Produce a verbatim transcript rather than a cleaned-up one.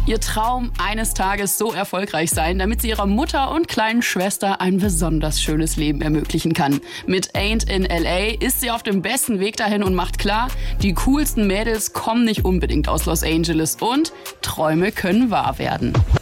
Ihr Traum, eines Tages so erfolgreich sein, damit sie ihrer Mutter und kleinen Schwester ein besonders schönes Leben ermöglichen kann. Mit Ain't in L A ist sie auf dem besten Weg dahin und macht klar, die coolsten Mädels kommen nicht unbedingt aus Los Angeles und Träume können wahr werden.